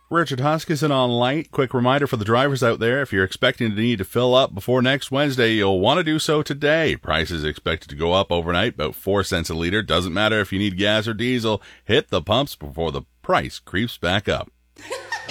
Richard Huskisson on Light. Quick reminder for the drivers out there, if you're expecting to need to fill up before next Wednesday, you'll want to do so today. Prices expected to go up overnight, about 4 cents a liter. Doesn't matter if you need gas or diesel. Hit the pumps before the price creeps back up.